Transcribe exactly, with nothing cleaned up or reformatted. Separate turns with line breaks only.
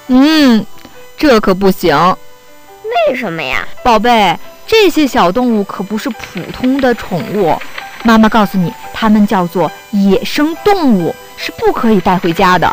嗯，这可不行。
为什么呀？
宝贝，这些小动物可不是普通的宠物，妈妈告诉你，它们叫做野生动物，是不可以带回家的。